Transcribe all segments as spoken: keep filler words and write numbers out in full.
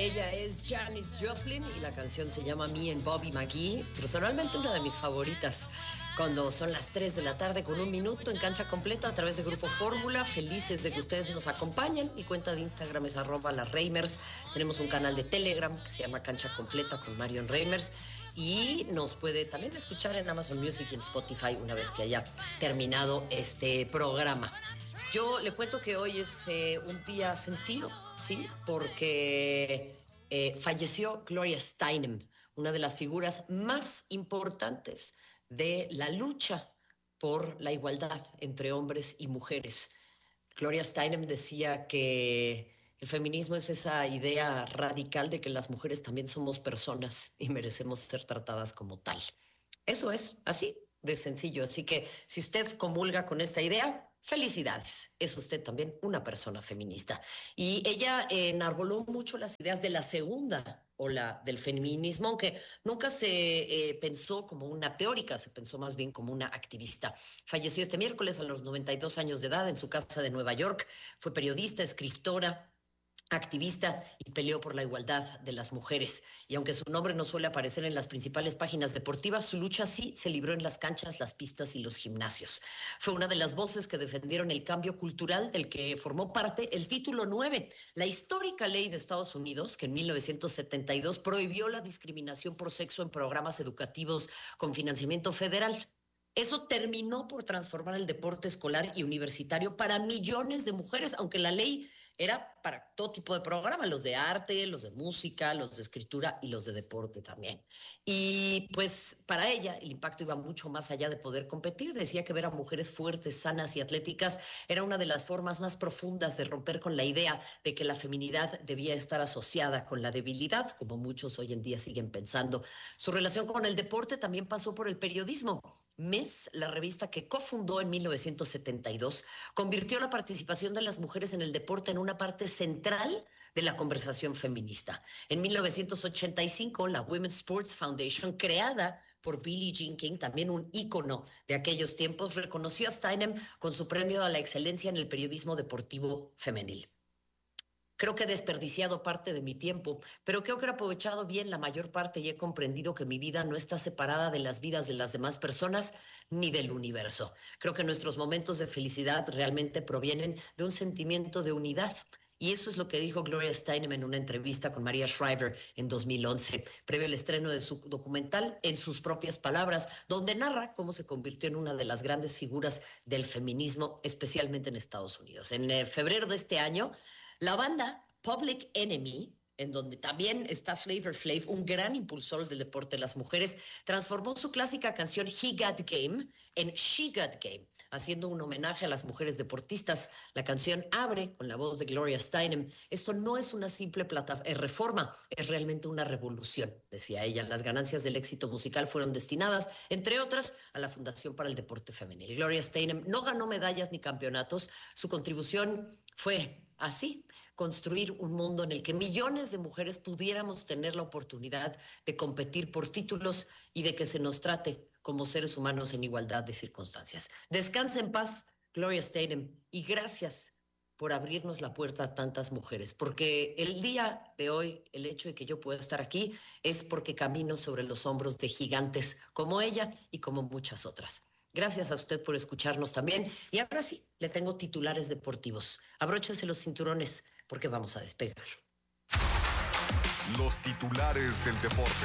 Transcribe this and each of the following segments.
Ella es Janis Joplin y la canción se llama Me and Bobby McGee. Personalmente una de mis favoritas. Cuando son las tres de la tarde con un minuto en Cancha Completa a través de Grupo Fórmula. Felices de que ustedes nos acompañen. Mi cuenta de Instagram es arroba las Reimers. Tenemos un canal de Telegram que se llama Cancha Completa con Marion Reimers. Y nos puede también escuchar en Amazon Music y en Spotify una vez que haya terminado este programa. Yo le cuento que hoy es eh, un día sentido, ¿sí? Porque eh, falleció Gloria Steinem, una de las figuras más importantes de la lucha por la igualdad entre hombres y mujeres. Gloria Steinem decía que el feminismo es esa idea radical de que las mujeres también somos personas y merecemos ser tratadas como tal. Eso es así de sencillo. Así que si usted comulga con esta idea, felicidades, es usted también una persona feminista. Y ella eh, enarboló mucho las ideas de la segunda ola del feminismo, aunque nunca se eh, pensó como una teórica, se pensó más bien como una activista. Falleció este miércoles a los noventa y dos años de edad en su casa de Nueva York. Fue periodista, escritora, activista y peleó por la igualdad de las mujeres. Y aunque su nombre no suele aparecer en las principales páginas deportivas, su lucha sí se libró en las canchas, las pistas y los gimnasios. Fue una de las voces que defendieron el cambio cultural del que formó parte el Título nueve, la histórica ley de Estados Unidos que en mil novecientos setenta y dos prohibió la discriminación por sexo en programas educativos con financiamiento federal. Eso terminó por transformar el deporte escolar y universitario para millones de mujeres, aunque la ley era para todo tipo de programas, los de arte, los de música, los de escritura y los de deporte también. Y pues para ella el impacto iba mucho más allá de poder competir. Decía que ver a mujeres fuertes, sanas y atléticas era una de las formas más profundas de romper con la idea de que la feminidad debía estar asociada con la debilidad, como muchos hoy en día siguen pensando. Su relación con el deporte también pasó por el periodismo. M E S, la revista que cofundó en mil novecientos setenta y dos, convirtió la participación de las mujeres en el deporte en una parte central de la conversación feminista. En mil novecientos ochenta y cinco, la Women's Sports Foundation, creada por Billie Jean King, también un ícono de aquellos tiempos, reconoció a Steinem con su premio a la excelencia en el periodismo deportivo femenil. Creo que he desperdiciado parte de mi tiempo, pero creo que he aprovechado bien la mayor parte y he comprendido que mi vida no está separada de las vidas de las demás personas ni del universo. Creo que nuestros momentos de felicidad realmente provienen de un sentimiento de unidad. Y eso es lo que dijo Gloria Steinem en una entrevista con Maria Shriver en dos mil once, previo al estreno de su documental, en sus propias palabras, donde narra cómo se convirtió en una de las grandes figuras del feminismo, especialmente en Estados Unidos. En eh, febrero de este año, la banda Public Enemy, en donde también está Flavor Flav, un gran impulsor del deporte de las mujeres, transformó su clásica canción He Got Game en She Got Game, haciendo un homenaje a las mujeres deportistas. La canción abre con la voz de Gloria Steinem. Esto no es una simple plata- eh, reforma, es realmente una revolución, decía ella. Las ganancias del éxito musical fueron destinadas, entre otras, a la Fundación para el Deporte Femenil. Gloria Steinem no ganó medallas ni campeonatos. Su contribución fue así: construir un mundo en el que millones de mujeres pudiéramos tener la oportunidad de competir por títulos y de que se nos trate como seres humanos en igualdad de circunstancias. Descansa en paz, Gloria Steinem, y gracias por abrirnos la puerta a tantas mujeres, porque el día de hoy, el hecho de que yo pueda estar aquí es porque camino sobre los hombros de gigantes como ella y como muchas otras. Gracias a usted por escucharnos también. Y ahora sí, le tengo titulares deportivos. Abróchense los cinturones porque vamos a despegar. Los titulares del deporte.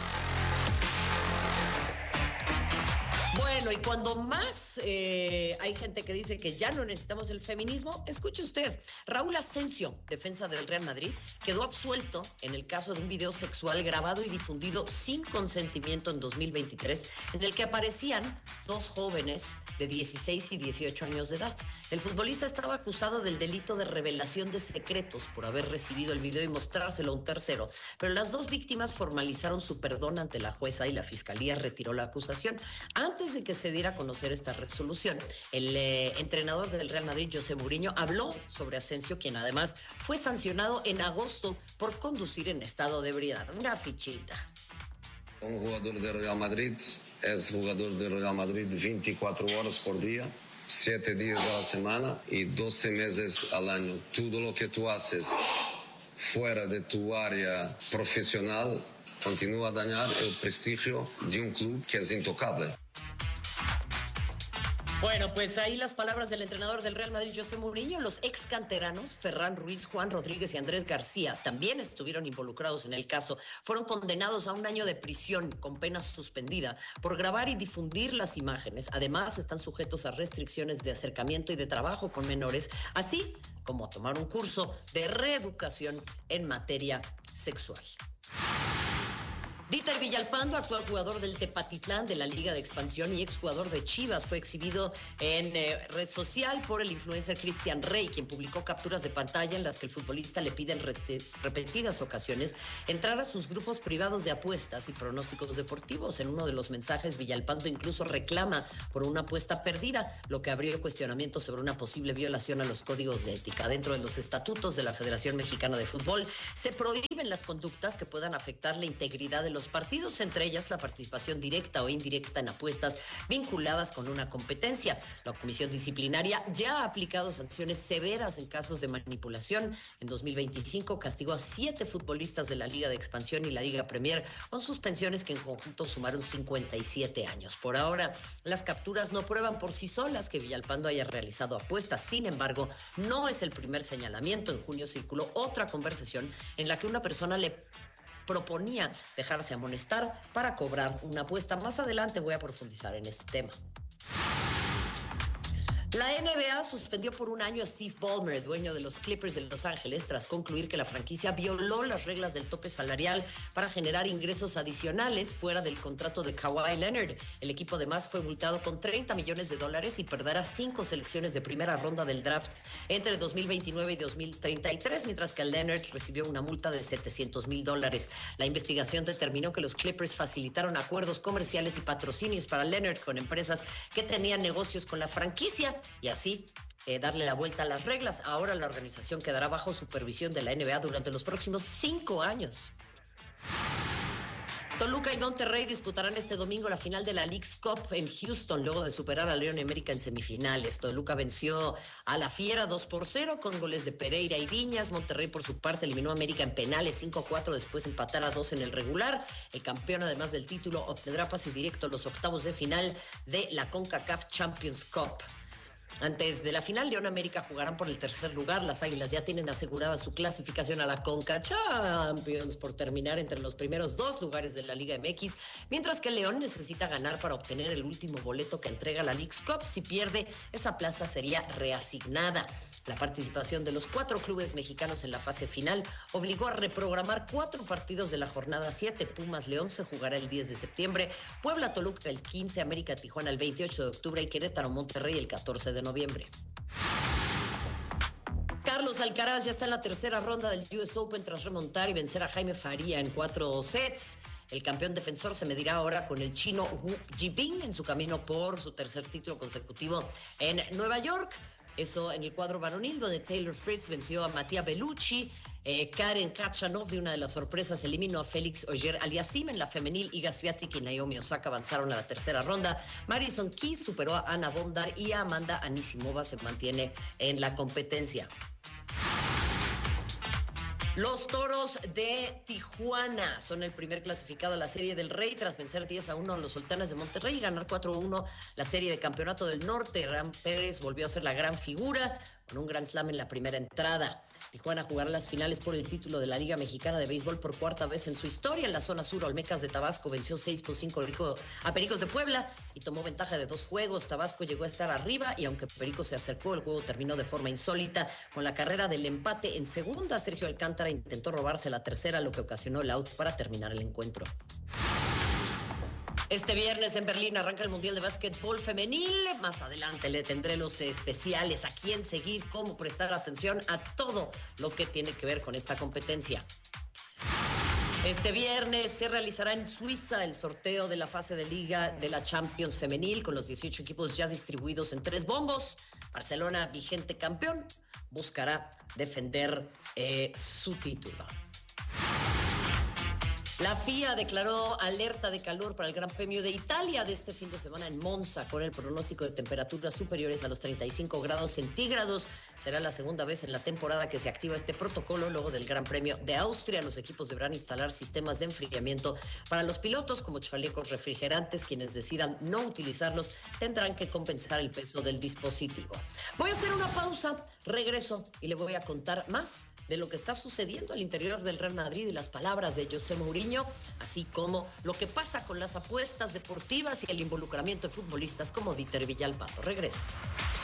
Bueno, y cuando más eh, hay gente que dice que ya no necesitamos el feminismo, escuche usted. Raúl Asensio, defensa del Real Madrid, quedó absuelto en el caso de un video sexual grabado y difundido sin consentimiento en dos mil veintitrés, en el que aparecían dos jóvenes de dieciséis y dieciocho años de edad. El futbolista estaba acusado del delito de revelación de secretos por haber recibido el video y mostrárselo a un tercero, pero las dos víctimas formalizaron su perdón ante la jueza y la fiscalía retiró la acusación. Antes de que se diera a conocer esta resolución, el eh, entrenador del Real Madrid, José Mourinho, habló sobre Asensio, quien además fue sancionado en agosto por conducir en estado de ebriedad. Una fichita. Un jugador del Real Madrid es jugador del Real Madrid veinticuatro horas por día, siete días a la semana y doce meses al año. Todo lo que tú haces fuera de tu área profesional continúa a dañar el prestigio de un club que es intocable. Bueno, pues ahí las palabras del entrenador del Real Madrid, José Mourinho. Los ex canteranos, Ferran Ruiz, Juan Rodríguez y Andrés García, también estuvieron involucrados en el caso. Fueron condenados a un año de prisión con pena suspendida por grabar y difundir las imágenes. Además, están sujetos a restricciones de acercamiento y de trabajo con menores, así como a tomar un curso de reeducación en materia sexual. Dieter Villalpando, actual jugador del Tepatitlán de la Liga de Expansión y exjugador de Chivas, fue exhibido en eh, red social por el influencer Cristian Rey, quien publicó capturas de pantalla en las que el futbolista le pide en rete, repetidas ocasiones entrar a sus grupos privados de apuestas y pronósticos deportivos. En uno de los mensajes, Villalpando incluso reclama por una apuesta perdida, lo que abrió cuestionamientos sobre una posible violación a los códigos de ética. Dentro de los estatutos de la Federación Mexicana de Fútbol, se prohíben las conductas que puedan afectar la integridad de los partidos, entre ellas la participación directa o indirecta en apuestas vinculadas con una competencia. La Comisión Disciplinaria ya ha aplicado sanciones severas en casos de manipulación. En dos mil veinticinco castigó a siete futbolistas de la Liga de Expansión y la Liga Premier con suspensiones que en conjunto sumaron cincuenta y siete años. Por ahora, las capturas no prueban por sí solas que Villalpando haya realizado apuestas. Sin embargo, no es el primer señalamiento. En junio circuló otra conversación en la que una persona le proponía dejarse amonestar para cobrar una apuesta. Más adelante voy a profundizar en este tema. La N B A suspendió por un año a Steve Ballmer, dueño de los Clippers de Los Ángeles, tras concluir que la franquicia violó las reglas del tope salarial para generar ingresos adicionales fuera del contrato de Kawhi Leonard. El equipo además fue multado con treinta millones de dólares y perderá cinco selecciones de primera ronda del draft entre dos mil veintinueve y dos mil treinta y tres, mientras que Leonard recibió una multa de setecientos mil dólares. La investigación determinó que los Clippers facilitaron acuerdos comerciales y patrocinios para Leonard con empresas que tenían negocios con la franquicia, y así eh, darle la vuelta a las reglas. Ahora la organización quedará bajo supervisión de la N B A durante los próximos cinco años. Toluca y Monterrey disputarán este domingo la final de la Leagues Cup en Houston, luego de superar a León América en semifinales. Toluca venció a la Fiera dos por cero con goles de Pereira y Viñas. Monterrey, por su parte, eliminó a América en penales cinco a cuatro, después de empatar a dos en el regular. El campeón, además del título, obtendrá pase directo a los octavos de final de la CONCACAF Champions Cup. Antes de la final, León América jugarán por el tercer lugar. Las Águilas ya tienen asegurada su clasificación a la Conca Champions por terminar entre los primeros dos lugares de la Liga M X, mientras que León necesita ganar para obtener el último boleto que entrega la Leagues Cup. Si pierde, esa plaza sería reasignada. La participación de los cuatro clubes mexicanos en la fase final obligó a reprogramar cuatro partidos de la jornada siete. Pumas León se jugará el diez de septiembre, Puebla Toluca el quince, América Tijuana el veintiocho de octubre y Querétaro Monterrey el catorce de noviembre. Carlos Alcaraz ya está en la tercera ronda del U S Open tras remontar y vencer a Jaime Faría en cuatro sets. El campeón defensor se medirá ahora con el chino Wu Jibing en su camino por su tercer título consecutivo en Nueva York. Eso en el cuadro varonil, donde Taylor Fritz venció a Mattia Bellucci. Eh, Karen Khachanov, de una de las sorpresas, eliminó a Félix Auger-Aliassime. En la femenil, Iga Swiatek y Naomi Osaka avanzaron a la tercera ronda. Madison Keys superó a Ana Bondar y a Amanda Anisimova se mantiene en la competencia. Los Toros de Tijuana son el primer clasificado a la Serie del Rey tras vencer diez a uno a los Sultanes de Monterrey y ganar cuatro a uno la Serie de Campeonato del Norte. Ram Pérez volvió a ser la gran figura con un gran slam en la primera entrada. Tijuana jugará las finales por el título de la Liga Mexicana de Béisbol por cuarta vez en su historia. En la zona sur, Olmecas de Tabasco venció seis por cinco a Pericos de Puebla y tomó ventaja de dos juegos. Tabasco llegó a estar arriba y aunque Pericos se acercó, el juego terminó de forma insólita con la carrera del empate en segunda. Sergio Alcántara intentó robarse la tercera, lo que ocasionó el out para terminar el encuentro. Este viernes en Berlín arranca el Mundial de Básquetbol Femenil. Más adelante le tendré los especiales, a quién seguir, cómo prestar atención a todo lo que tiene que ver con esta competencia. Este viernes se realizará en Suiza el sorteo de la fase de liga de la Champions Femenil con los dieciocho equipos ya distribuidos en tres bombos. Barcelona, vigente campeón, buscará defender eh, su título. La F I A declaró alerta de calor para el Gran Premio de Italia de este fin de semana en Monza, con el pronóstico de temperaturas superiores a los treinta y cinco grados centígrados. Será la segunda vez en la temporada que se activa este protocolo. Luego del Gran Premio de Austria, los equipos deberán instalar sistemas de enfriamiento para los pilotos, como chalecos refrigerantes. Quienes decidan no utilizarlos tendrán que compensar el peso del dispositivo. Voy a hacer una pausa, regreso y le voy a contar más de lo que está sucediendo al interior del Real Madrid y las palabras de José Mourinho, así como lo que pasa con las apuestas deportivas y el involucramiento de futbolistas como Dieter Villalpando. Regreso.